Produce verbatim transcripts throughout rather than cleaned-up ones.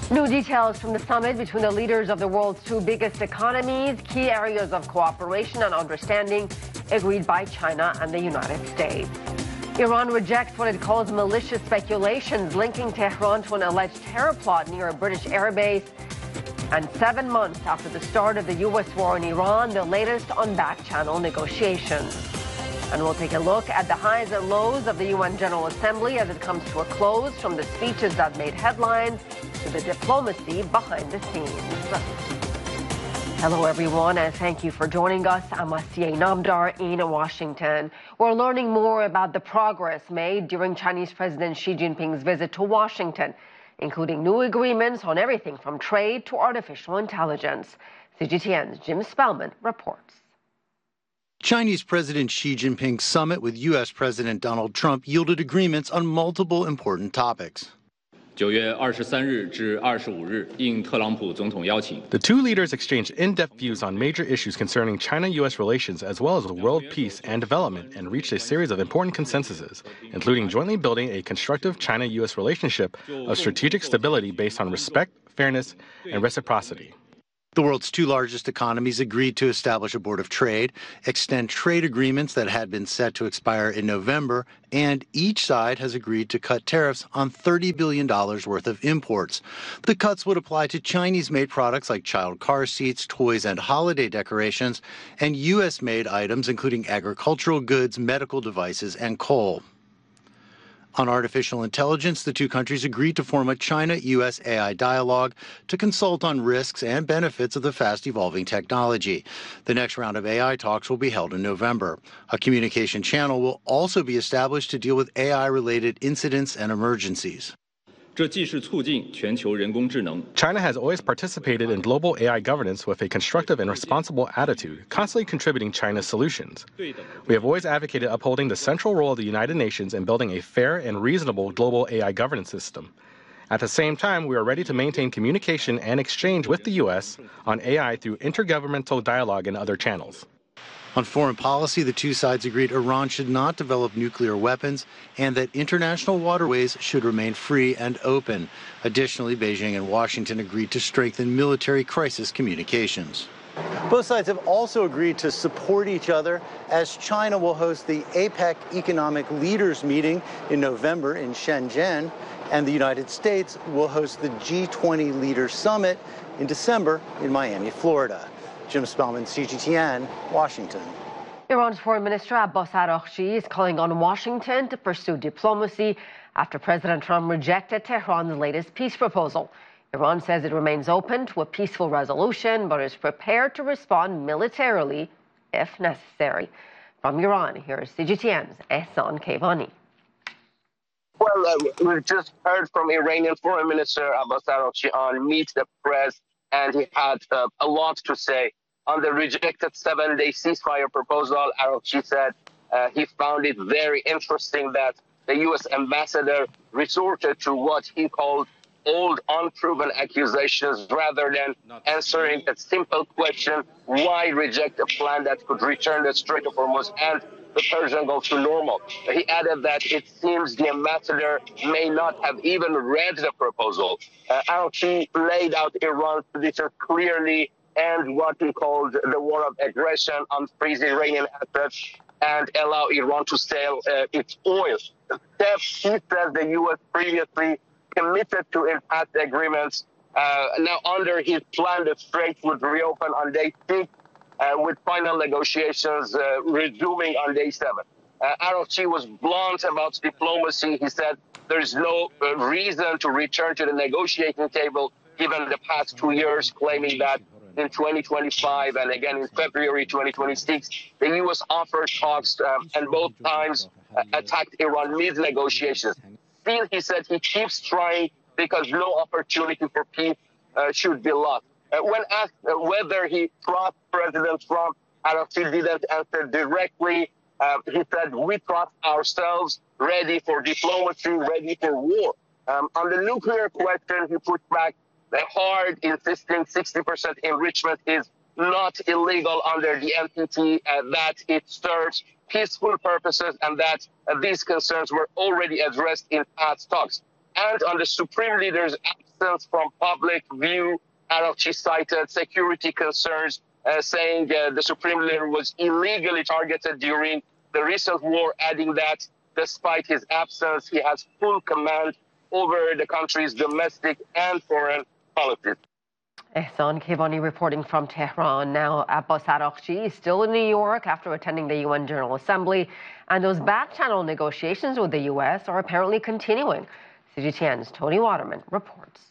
New details from the summit between the leaders of the world's two biggest economies, key areas of cooperation and understanding agreed by China and the United States. Iran rejects what it calls malicious speculations linking Tehran to an alleged terror plot near a British airbase. And seven months after the start of the U S war in Iran, the latest on back-channel negotiations. And we'll take a look at the highs and lows of the U N General Assembly as it comes to a close, from the speeches that made headlines to the diplomacy behind the scenes. Hello, everyone, and thank you for joining us. I'm Asiye Namdar in Washington. We're learning more about the progress made during Chinese President Xi Jinping's visit to Washington, including new agreements on everything from trade to artificial intelligence. C G T N's Jim Spellman reports. Chinese President Xi Jinping's summit with U S President Donald Trump yielded agreements on multiple important topics. The two leaders exchanged in-depth views on major issues concerning China-U S relations as well as world peace and development, and reached a series of important consensuses, including jointly building a constructive China-U S relationship of strategic stability based on respect, fairness, and reciprocity. The world's two largest economies agreed to establish a board of trade, extend trade agreements that had been set to expire in November, and each side has agreed to cut tariffs on thirty billion dollars worth of imports. The cuts would apply to Chinese-made products like child car seats, toys, and holiday decorations, and U S-made items including agricultural goods, medical devices, and coal. On artificial intelligence, the two countries agreed to form a China-U S A I dialogue to consult on risks and benefits of the fast-evolving technology. The next round of A I talks will be held in November. A communication channel will also be established to deal with A I-related incidents and emergencies. China has always participated in global A I governance with a constructive and responsible attitude, constantly contributing China's solutions. We have always advocated upholding the central role of the United Nations in building a fair and reasonable global A I governance system. At the same time, we are ready to maintain communication and exchange with the U S on A I through intergovernmental dialogue and other channels. On foreign policy, the two sides agreed Iran should not develop nuclear weapons and that international waterways should remain free and open. Additionally, Beijing and Washington agreed to strengthen military crisis communications. Both sides have also agreed to support each other as China will host the APEC Economic Leaders Meeting in November in Shenzhen, and the United States will host the G twenty Leaders Summit in December in Miami, Florida. Jim Spellman, C G T N, Washington. Iran's Foreign Minister Abbas Araghchi is calling on Washington to pursue diplomacy after President Trump rejected Tehran's latest peace proposal. Iran says it remains open to a peaceful resolution, but is prepared to respond militarily if necessary. From Iran, here is C G T N's Ehsan Kevani. Well, uh, we've just heard from Iranian Foreign Minister Abbas Araghchi on Meet the Press, and he had uh, a lot to say. On the rejected seven-day ceasefire proposal, Araghchi said uh, he found it very interesting that the U S ambassador resorted to what he called old, unproven accusations rather than answering a simple question: why reject a plan that could return the Strait of Hormuz and the Persian Gulf to normal? He added that it seems the ambassador may not have even read the proposal. Uh, Araghchi laid out Iran's position clearly and what he called the war of aggression, unfreeze Iranian assets, and allow Iran to sell uh, its oil. Steps he says the U S previously committed to in past agreements. Uh, now, under his plan, the Strait would reopen on day six, uh, with final negotiations uh, resuming on day seven. Uh, Araghchi was blunt about diplomacy. He said there's no uh, reason to return to the negotiating table given the past two years, claiming that in twenty twenty-five and again in February twenty twenty-six, the U S offered talks um, and both times uh, attacked Iran mid-negotiations. Still, he said he keeps trying because no opportunity for peace uh, should be lost. Uh, when asked uh, whether he trusts President Trump, Araghchi didn't answer directly. Uh, he said, we trust ourselves, ready for diplomacy, ready for war. Um, on the nuclear question, he put back the hard, insisting sixty percent enrichment is not illegal under the N P T, uh, that it serves peaceful purposes, and that uh, these concerns were already addressed in past talks. And on the Supreme Leader's absence from public view. Araghchi cited security concerns, uh, saying uh, the supreme leader was illegally targeted during the recent war, adding that despite his absence, he has full command over the country's domestic and foreign politics. Ehsan Kebani reporting from Tehran. Now, Abbas Araghchi is still in New York after attending the U N General Assembly, and those back-channel negotiations with the U S are apparently continuing. C G T N's Tony Waterman reports.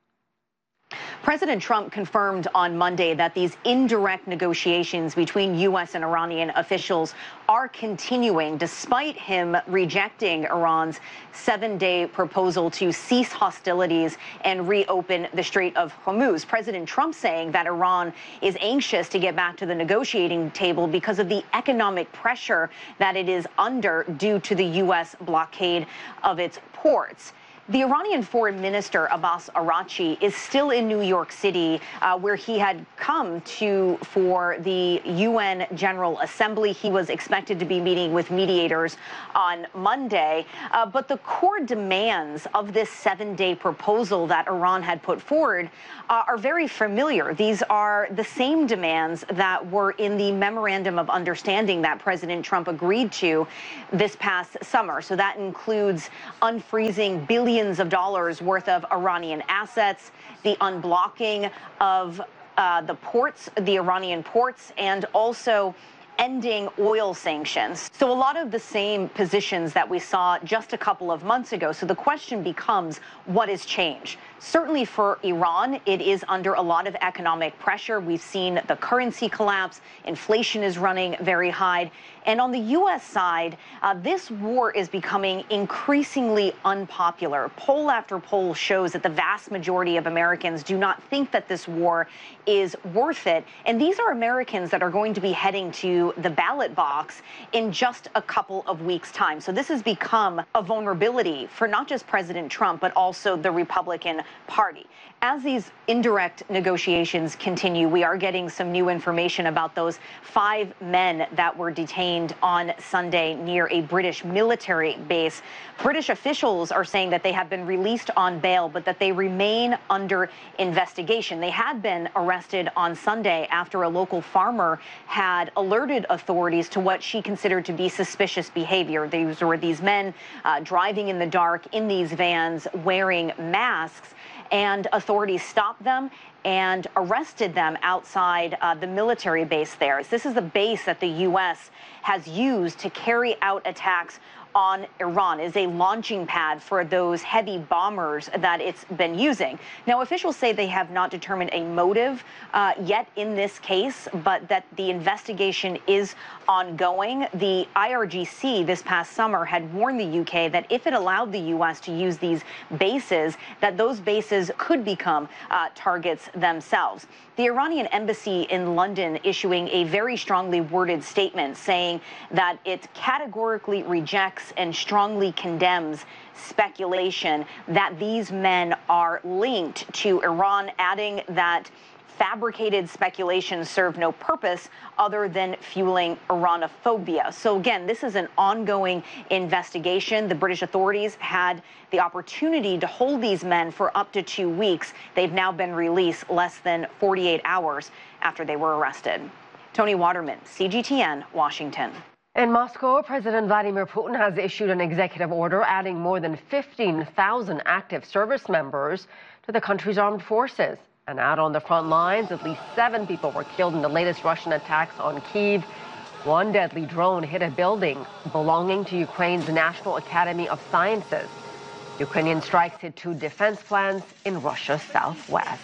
President Trump confirmed on Monday that these indirect negotiations between U S and Iranian officials are continuing, despite him rejecting Iran's seven-day proposal to cease hostilities and reopen the Strait of Hormuz. President Trump saying that Iran is anxious to get back to the negotiating table because of the economic pressure that it is under due to the U S blockade of its ports. The Iranian Foreign Minister Abbas Araghchi is still in New York City, uh, where he had come to for the U N General Assembly. He was expected to be meeting with mediators on Monday. Uh, but the core demands of this seven-day proposal that Iran had put forward uh, are very familiar. These are the same demands that were in the Memorandum of Understanding that President Trump agreed to this past summer. So that includes unfreezing billions of dollars worth of Iranian assets, the unblocking of uh, the ports, the Iranian ports, and also ending oil sanctions. So a lot of the same positions that we saw just a couple of months ago. So the question becomes, what has changed? Certainly for Iran, it is under a lot of economic pressure. We've seen the currency collapse. Inflation is running very high. And on the U S side, uh, this war is becoming increasingly unpopular. Poll after poll shows that the vast majority of Americans do not think that this war is worth it. And these are Americans that are going to be heading to the ballot box in just a couple of weeks' time. So this has become a vulnerability for not just President Trump, but also the Republican Party. As these indirect negotiations continue, we are getting some new information about those five men that were detained on Sunday near a British military base. British officials are saying that they have been released on bail, but that they remain under investigation. They had been arrested on Sunday after a local farmer had alerted authorities to what she considered to be suspicious behavior. These were these men uh, driving in the dark in these vans wearing masks, and authorities stopped them and arrested them outside uh, the military base there. This is the base that the U S has used to carry out attacks on Iran, is a launching pad for those heavy bombers that it's been using. Now, officials say they have not determined a motive uh, yet in this case, but that the investigation is ongoing. The I R G C this past summer had warned the U K that if it allowed the U S to use these bases, that those bases could become uh, targets themselves. The Iranian embassy in London issuing a very strongly worded statement saying that it categorically rejects and strongly condemns speculation that these men are linked to Iran, adding that fabricated speculations serve no purpose other than fueling Iranophobia. So again, this is an ongoing investigation. The British authorities had the opportunity to hold these men for up to two weeks. They've now been released less than forty-eight hours after they were arrested. Tony Waterman, C G T N, Washington. In Moscow, President Vladimir Putin has issued an executive order adding more than fifteen thousand active service members to the country's armed forces. And out on the front lines, at least seven people were killed in the latest Russian attacks on Kyiv. One deadly drone hit a building belonging to Ukraine's National Academy of Sciences. Ukrainian strikes hit two defense plants in Russia's southwest.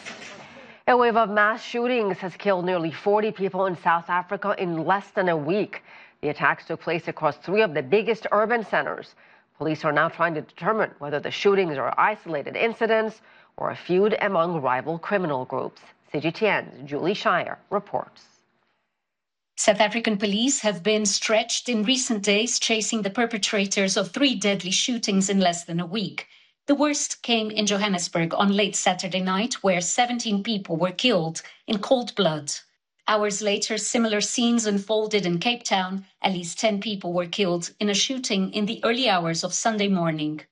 A wave of mass shootings has killed nearly forty people in South Africa in less than a week. The attacks took place across three of the biggest urban centers. Police are now trying to determine whether the shootings are isolated incidents or a feud among rival criminal groups. C G T N's Julie Shire reports. South African police have been stretched in recent days, chasing the perpetrators of three deadly shootings in less than a week. The worst came in Johannesburg on late Saturday night, where seventeen people were killed in cold blood. Hours later, similar scenes unfolded in Cape Town. At least ten people were killed in a shooting in the early hours of Sunday morning.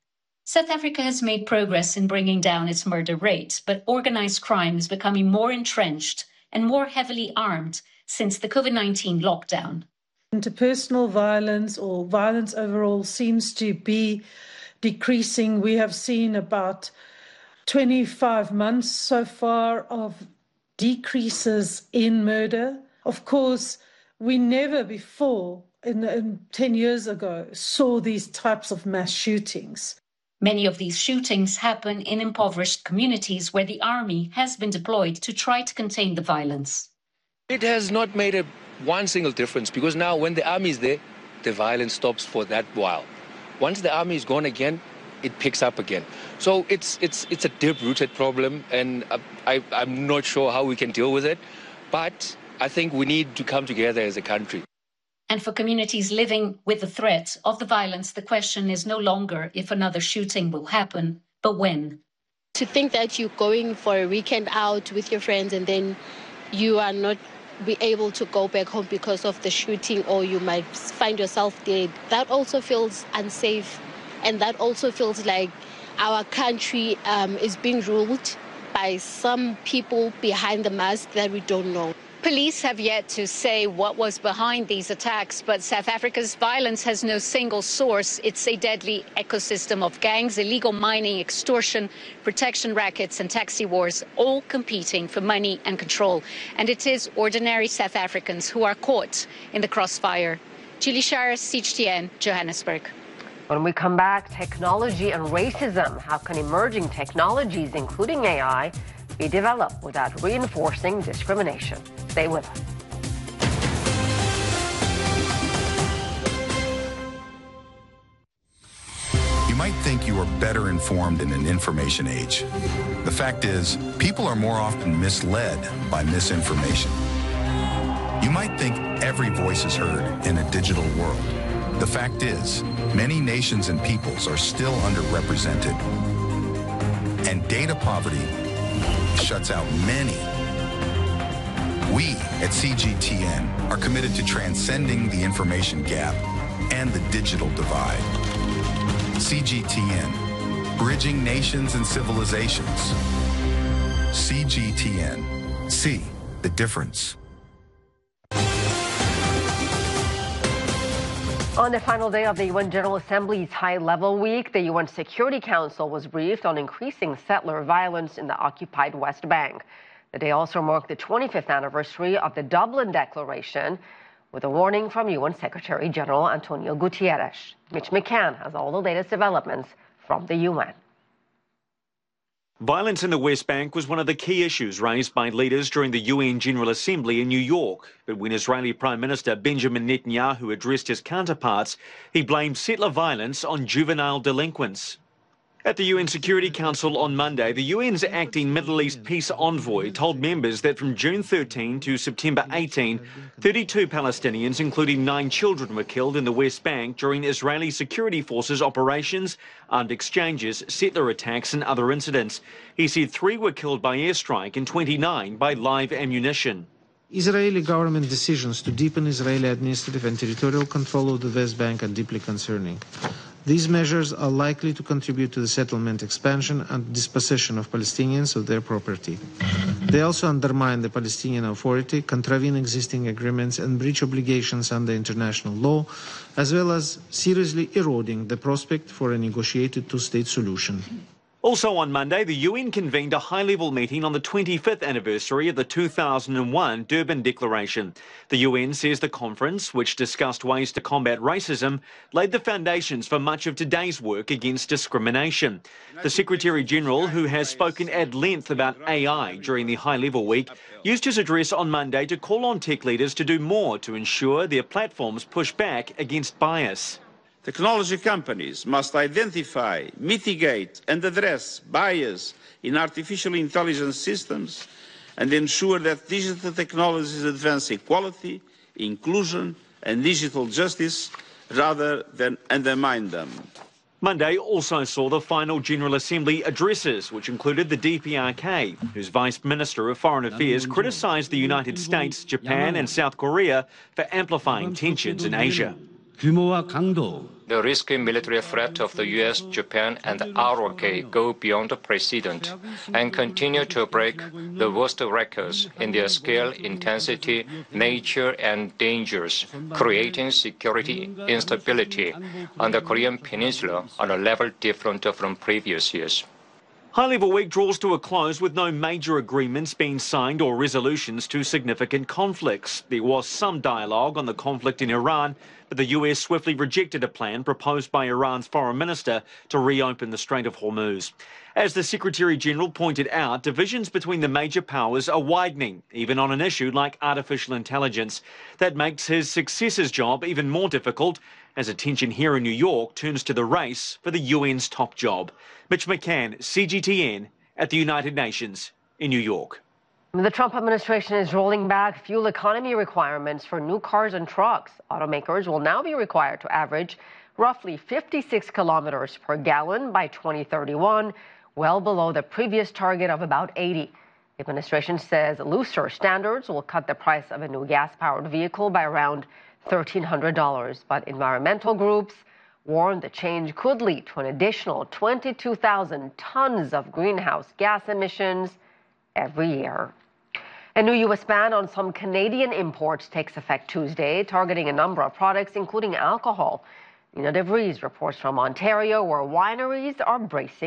South Africa has made progress in bringing down its murder rate, but organized crime is becoming more entrenched and more heavily armed since the COVID nineteen lockdown. Interpersonal violence or violence overall seems to be decreasing. We have seen about twenty-five months so far of decreases in murder. Of course, we never before, in, in ten years ago, saw these types of mass shootings. Many of these shootings happen in impoverished communities where the army has been deployed to try to contain the violence. It has not made a one single difference because now when the army is there, the violence stops for that while. Once the army is gone again, it picks up again. So it's it's it's a deep-rooted problem, and I, I'm not sure how we can deal with it, but I think we need to come together as a country. And for communities living with the threat of the violence, the question is no longer if another shooting will happen, but when. To think that you're going for a weekend out with your friends and then you are not be able to go back home because of the shooting, or you might find yourself dead, that also feels unsafe. And that also feels like our country um, is being ruled by some people behind the mask that we don't know. Police have yet to say what was behind these attacks, but South Africa's violence has no single source. It's a deadly ecosystem of gangs, illegal mining, extortion, protection rackets and taxi wars, all competing for money and control. And it is ordinary South Africans who are caught in the crossfire. Julie Shire, C G T N, Johannesburg. When we come back, technology and racism. How can emerging technologies, including A I, be developed without reinforcing discrimination? Stay with us. You might think you are better informed in an information age. The fact is, people are more often misled by misinformation. You might think every voice is heard in a digital world. The fact is, many nations and peoples are still underrepresented. And data poverty shuts out many. We at C G T N are committed to transcending the information gap and the digital divide. C G T N, bridging nations and civilizations. C G T N, see the difference. On the final day of the U N General Assembly's high-level week, the U N Security Council was briefed on increasing settler violence in the occupied West Bank. The day also marked the twenty-fifth anniversary of the Dublin Declaration, with a warning from U N Secretary General Antonio Guterres. Mitch McCann has all the latest developments from the U N. Violence in the West Bank was one of the key issues raised by leaders during the U N General Assembly in New York. But when Israeli Prime Minister Benjamin Netanyahu addressed his counterparts, he blamed settler violence on juvenile delinquents. At the U N Security Council on Monday, the U N's acting Middle East peace envoy told members that from June thirteenth to September eighteenth, thirty-two Palestinians, including nine children, were killed in the West Bank during Israeli security forces' operations, armed exchanges, settler attacks and other incidents. He said three were killed by airstrike and twenty-nine by live ammunition. Israeli government decisions to deepen Israeli administrative and territorial control of the West Bank are deeply concerning. These measures are likely to contribute to the settlement expansion and dispossession of Palestinians of their property. They also undermine the Palestinian Authority, contravene existing agreements and breach obligations under international law, as well as seriously eroding the prospect for a negotiated two-state solution. Also on Monday, the U N convened a high-level meeting on the twenty-fifth anniversary of the two thousand one Durban Declaration. The U N says the conference, which discussed ways to combat racism, laid the foundations for much of today's work against discrimination. The Secretary-General, who has spoken at length about A I during the high-level week, used his address on Monday to call on tech leaders to do more to ensure their platforms push back against bias. Technology companies must identify, mitigate and address bias in artificial intelligence systems and ensure that digital technologies advance equality, inclusion and digital justice rather than undermine them. Monday also saw the final General Assembly addresses, which included the D P R K, whose Vice Minister of Foreign Affairs criticised the United States, Japan and South Korea for amplifying tensions in Asia. The risky military threat of the U S, Japan, and R O K go beyond precedent and continue to break the worst records in their scale, intensity, nature, and dangers, creating security instability on the Korean Peninsula on a level different from previous years. High-level week draws to a close with no major agreements being signed or resolutions to significant conflicts. There was some dialogue on the conflict in Iran, but the U S swiftly rejected a plan proposed by Iran's foreign minister to reopen the Strait of Hormuz. As the Secretary-General pointed out, divisions between the major powers are widening, even on an issue like artificial intelligence. That makes his successor's job even more difficult, as attention here in New York turns to the race for the U N's top job. Mitch McCann, C G T N, at the United Nations in New York. The Trump administration is rolling back fuel economy requirements for new cars and trucks. Automakers will now be required to average roughly fifty-six kilometers per gallon by twenty thirty-one, well below the previous target of about eighty. The administration says looser standards will cut the price of a new gas-powered vehicle by around thirteen hundred dollars, but environmental groups warn the change could lead to an additional twenty-two thousand tons of greenhouse gas emissions every year. A new U S ban on some Canadian imports takes effect Tuesday, targeting a number of products, including alcohol. Nina DeVries reports from Ontario, where wineries are bracing